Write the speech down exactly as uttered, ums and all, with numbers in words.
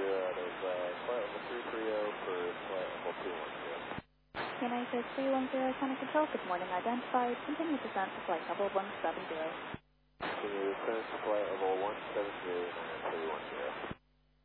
out of uh, flight level three three zero for flight level two one zero. United three one zero, County Control, good morning, identified, continue descent to flight level one seven zero. Continue descent to flight level one seven zero nine three one zero.